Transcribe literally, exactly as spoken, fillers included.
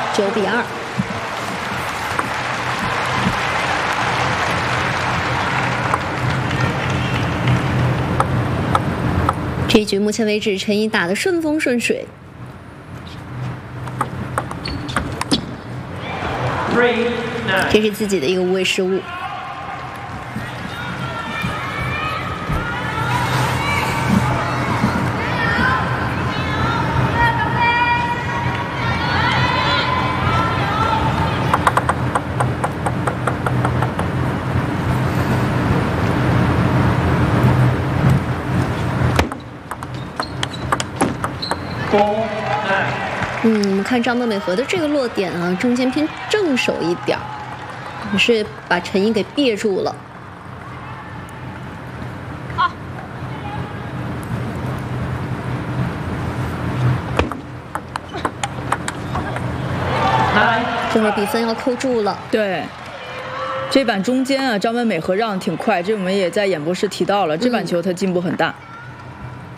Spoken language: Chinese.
九比二。这一局目前为止，陈怡打得顺风顺水。这是自己的一个无谓失误。嗯，我们看张本美和的这个落点啊，中间偏正手一点儿，可是把陈怡给别住了。啊！这会儿比分要扣住了。 对，这板中间啊，张本美和让挺快，这我们也在演播室提到了，这板球他进步很大。嗯